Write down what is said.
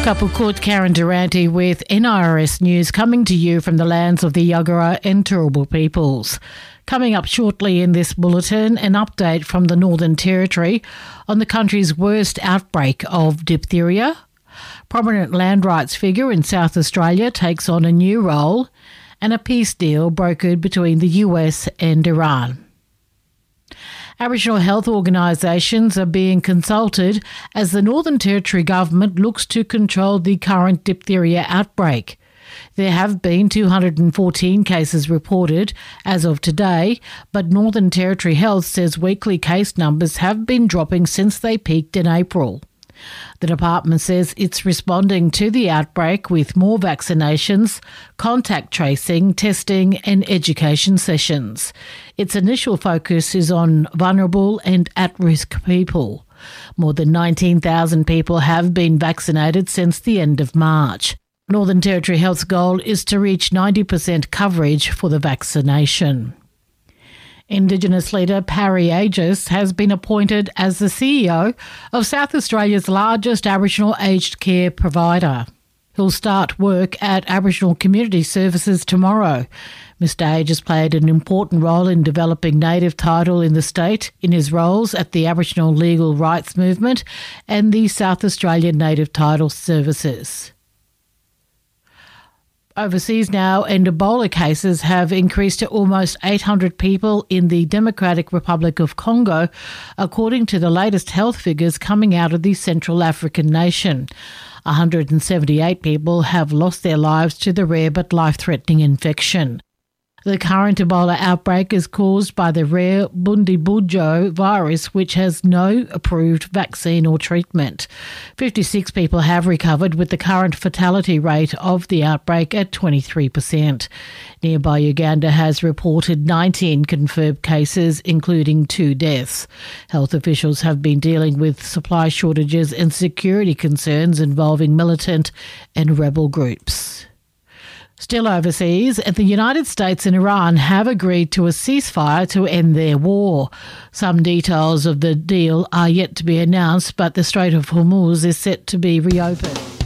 Kapukut Karen Durante with NIRS News, coming to you from the lands of the Yagara and Turrbal peoples. Coming up shortly in this bulletin, an update from the Northern Territory on the country's worst outbreak of diphtheria. Prominent land rights figure in South Australia takes on a new role, and a peace deal brokered between the US and Iran. Aboriginal health organisations are being consulted as the Northern Territory government looks to control the current diphtheria outbreak. There have been 214 cases reported as of today, but Northern Territory Health says weekly case numbers have been dropping since they peaked in April. The department says it's responding to the outbreak with more vaccinations, contact tracing, testing and education sessions. Its initial focus is on vulnerable and at-risk people. More than 19,000 people have been vaccinated since the end of March. Northern Territory Health's goal is to reach 90% coverage for the vaccination. Indigenous leader Parry Aegis has been appointed as the CEO of South Australia's largest Aboriginal aged care provider. He'll start work at Aboriginal Community Services tomorrow. Mr Aegis played an important role in developing native title in the state in his roles at the Aboriginal Legal Rights Movement and the South Australian Native Title Services. Overseas now, and Ebola cases have increased to almost 800 people in the Democratic Republic of Congo, according to the latest health figures coming out of the Central African nation. 178 people have lost their lives to the rare but life-threatening infection. The current Ebola outbreak is caused by the rare Bundibugyo virus, which has no approved vaccine or treatment. 56 people have recovered, with the current fatality rate of the outbreak at 23%. Nearby Uganda has reported 19 confirmed cases, including 2 deaths. Health officials have been dealing with supply shortages and security concerns involving militant and rebel groups. Still overseas, the United States and Iran have agreed to a ceasefire to end their war. Some details of the deal are yet to be announced, but the Strait of Hormuz is set to be reopened.